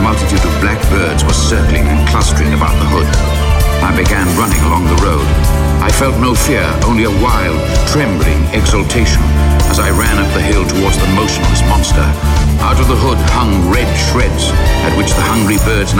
multitude of black birds were circling and clustering about the hood. I began running along the road. I felt no fear, only a wild, trembling exultation as I ran up the hill towards the motionless monster. Out of the hood hung red shreds, at which the hungry birds